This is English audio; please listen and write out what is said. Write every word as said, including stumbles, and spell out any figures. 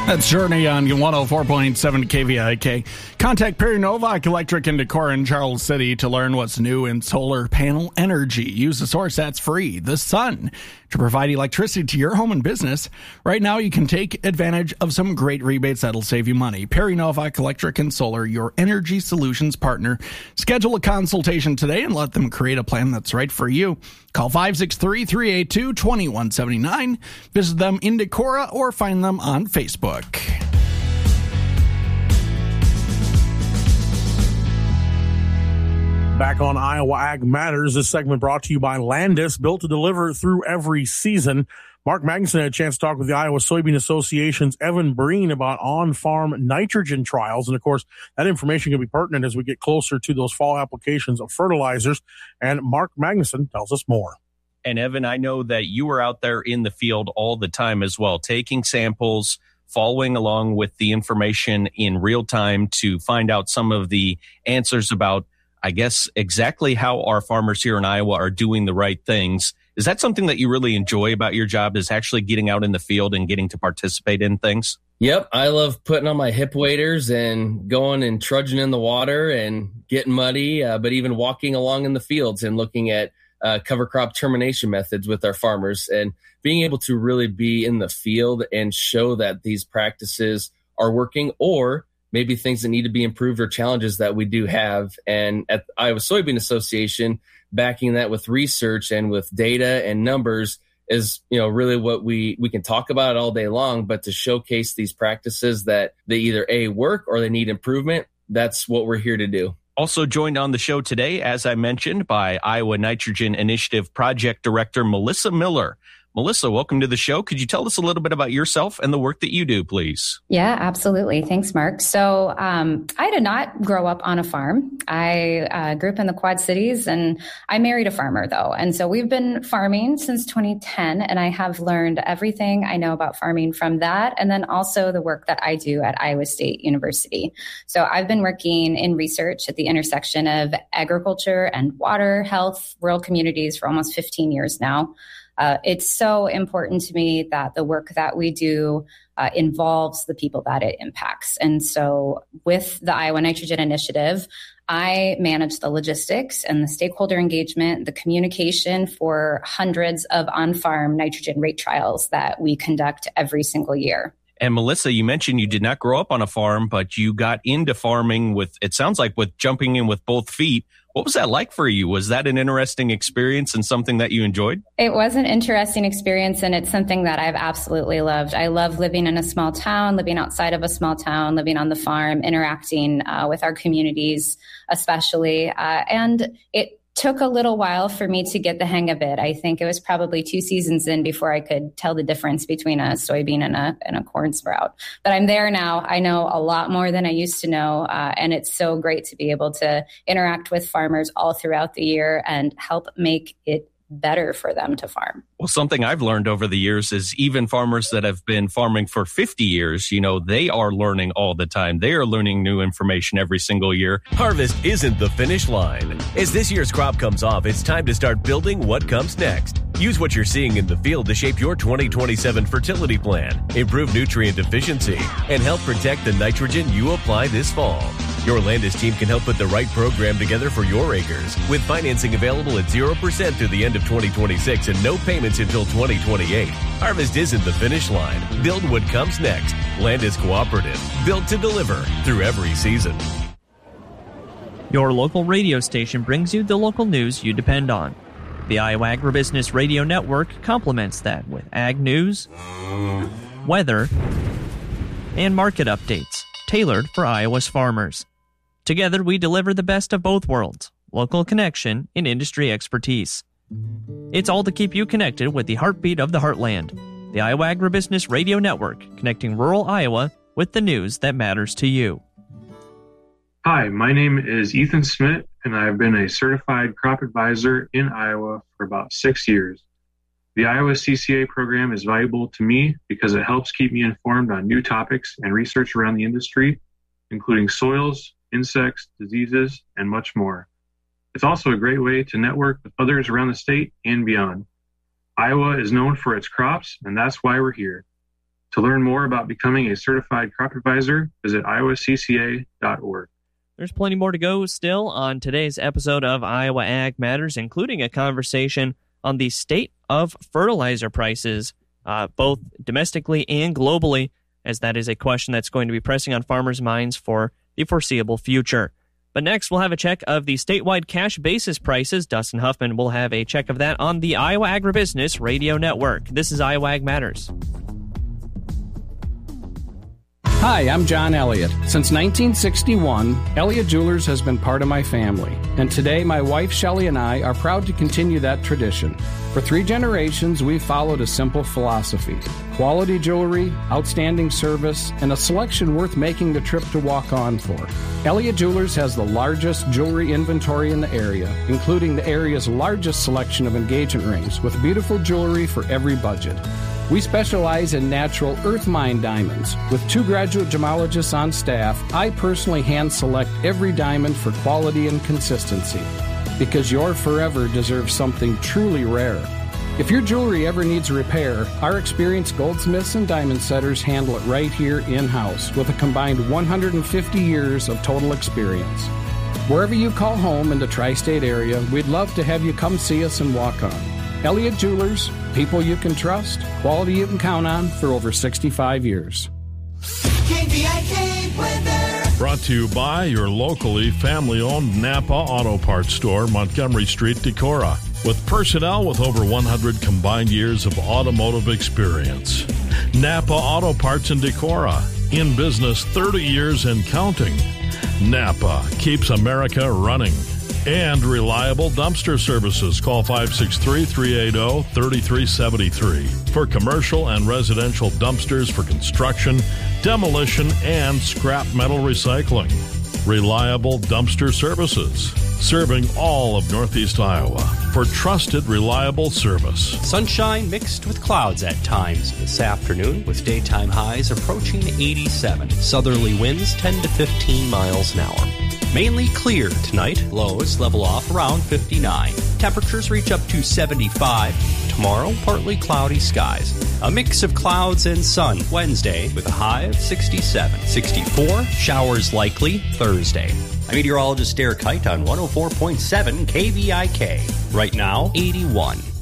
That's Journey on one oh four point seven K V I K. Contact Perry Novak Electric in Decorah in Charles City to learn what's new in solar panel energy. Use the source that's free, the sun, to provide electricity to your home and business. Right now, you can take advantage of some great rebates that'll save you money. Perry Novak Electric and Solar, your energy solutions partner. Schedule a consultation today and let them create a plan that's right for you. Call five six three, three eight two, two one seven nine. Visit them in Decorah or find them on Facebook. Back on Iowa Ag Matters, this segment brought to you by Landis, built to deliver through every season. Mark Magnuson had a chance to talk with the Iowa Soybean Association's Evan Breen about on-farm nitrogen trials. And, of course, that information can be pertinent as we get closer to those fall applications of fertilizers. And Mark Magnuson tells us more. And, Evan, I know that you were out there in the field all the time as well, taking samples, following along with the information in real time to find out some of the answers about, I guess, exactly how our farmers here in Iowa are doing the right things. Is that something that you really enjoy about your job, is actually getting out in the field and getting to participate in things? Yep. I love putting on my hip waders and going and trudging in the water and getting muddy, uh, but even walking along in the fields and looking at uh, cover crop termination methods with our farmers and being able to really be in the field and show that these practices are working, or maybe things that need to be improved or challenges that we do have. And at the Iowa Soybean Association, backing that with research and with data and numbers is, you know, really what we, we can talk about all day long, but to showcase these practices that they either A, work or they need improvement, that's what we're here to do. Also joined on the show today, as I mentioned, by Iowa Nitrogen Initiative Project Director Melissa Miller. Melissa, welcome to the show. Could you tell us a little bit about yourself and the work that you do, please? Yeah, absolutely. Thanks, Mark. So um, I did not grow up on a farm. I uh, grew up in the Quad Cities, and I married a farmer, though. And so we've been farming since twenty ten, and I have learned everything I know about farming from that, and then also the work that I do at Iowa State University. So I've been working in research at the intersection of agriculture and water, health, rural communities for almost fifteen years now. Uh, it's so important to me that the work that we do uh, involves the people that it impacts. And so with the Iowa Nitrogen Initiative, I manage the logistics and the stakeholder engagement, the communication for hundreds of on-farm nitrogen rate trials that we conduct every single year. And Melissa, you mentioned you did not grow up on a farm, but you got into farming with, it sounds like, with jumping in with both feet. What was that like for you? Was that an interesting experience and something that you enjoyed? It was an interesting experience, and it's something that I've absolutely loved. I love living in a small town, living outside of a small town, living on the farm, interacting uh, with our communities, especially. Uh, and it took a little while for me to get the hang of it. I think it was probably two seasons in before I could tell the difference between a soybean and a and a corn sprout. But I'm there now. I know a lot more than I used to know. Uh, and it's so great to be able to interact with farmers all throughout the year and help make it better for them to farm. Well, something I've learned over the years is even farmers that have been farming for fifty years, you know, they are learning all the time. They are learning new information every single year. Harvest isn't the finish line. As this year's crop comes off, it's time to start building what comes next. Use what you're seeing in the field to shape your twenty twenty-seven fertility plan, improve nutrient efficiency, and help protect the nitrogen you apply this fall. Your Landis team can help put the right program together for your acres, with financing available at zero percent through the end of twenty twenty-six and no payments until twenty twenty-eight. Harvest isn't the finish line. Build what comes next. Landis Cooperative, built to deliver through every season. Your local radio station brings you the local news you depend on. The Iowa Agribusiness Radio Network complements that with ag news, weather, and market updates tailored for Iowa's farmers. Together, we deliver the best of both worlds, local connection and industry expertise. It's all to keep you connected with the heartbeat of the heartland. The Iowa Agribusiness Radio Network, connecting rural Iowa with the news that matters to you. Hi, my name is Ethan Smith, and I've been a certified crop advisor in Iowa for about six years. The Iowa C C A program is valuable to me because it helps keep me informed on new topics and research around the industry, including soils, insects, diseases, and much more. It's also a great way to network with others around the state and beyond. Iowa is known for its crops, and that's why we're here. To learn more about becoming a certified crop advisor, visit iowa c c a dot org. There's plenty more to go still on today's episode of Iowa Ag Matters, including a conversation on the state of fertilizer prices, uh, both domestically and globally, as that is a question that's going to be pressing on farmers' minds for the foreseeable future. But next, we'll have a check of the statewide cash basis prices. Dustin Huffman will have a check of that on the Iowa Agribusiness Radio Network. This is Iowa Ag Matters. Hi, I'm John Elliott. Since nineteen sixty-one, Elliott Jewelers has been part of my family. And today, my wife Shelley and I are proud to continue that tradition. For three generations, we've followed a simple philosophy: quality jewelry, outstanding service, and a selection worth making the trip to walk on for. Elliott Jewelers has the largest jewelry inventory in the area, including the area's largest selection of engagement rings, with beautiful jewelry for every budget. We specialize in natural earth mine diamonds. With two graduate gemologists on staff, I personally hand select every diamond for quality and consistency, because your forever deserves something truly rare. If your jewelry ever needs repair, our experienced goldsmiths and diamond setters handle it right here in-house with a combined one hundred fifty years of total experience. Wherever you call home in the tri-state area, we'd love to have you come see us and walk on. Elliott Jewelers, people you can trust, quality you can count on for over sixty-five years. K V I K weather. Brought to you by your locally family-owned Napa Auto Parts store, Montgomery Street, Decorah. With personnel with over one hundred combined years of automotive experience. Napa Auto Parts in Decorah. In business thirty years and counting. Napa keeps America running. And reliable dumpster services. Call five six three, three eight zero, three three seven three for commercial and residential dumpsters for construction, demolition, and scrap metal recycling. Reliable dumpster services. Serving all of Northeast Iowa for trusted, reliable service. Sunshine mixed with clouds at times this afternoon, with daytime highs approaching eighty-seven. Southerly winds ten to fifteen miles an hour. Mainly clear tonight. Lows level off around fifty-nine. Temperatures reach up to seventy-five. Tomorrow, partly cloudy skies. A mix of clouds and sun Wednesday with a high of sixty-seven. sixty-four, showers likely Thursday. I'm meteorologist Derek Height on one oh four point seven K V I K. Right now, eighty-one.